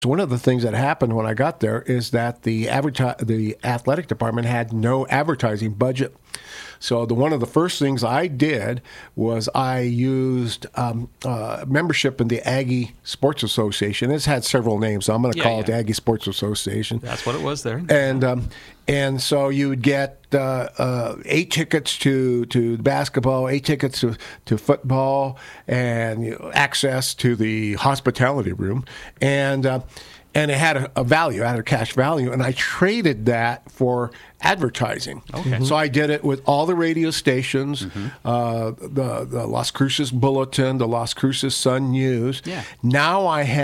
One of the things that happened when I got there is that the athletic department had no advertising budget. So one of the first things I did was I used membership in the Aggie Sports Association. It's had several names, so I'm going to call it the Aggie Sports Association. That's what it was there. And so you would get 8 tickets to basketball, 8 tickets to football, and access to the hospitality room. And it had a value, it had a cash value, and I traded that for advertising. Okay. So I did it with all the radio stations, the Las Cruces Bulletin, the Las Cruces Sun News. Yeah. Now I have